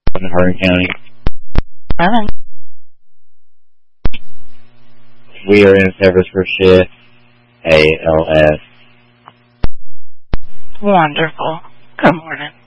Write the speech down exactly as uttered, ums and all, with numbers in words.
in Hardin County. Morning. We are in service for shift A L S. Wonderful. Good morning.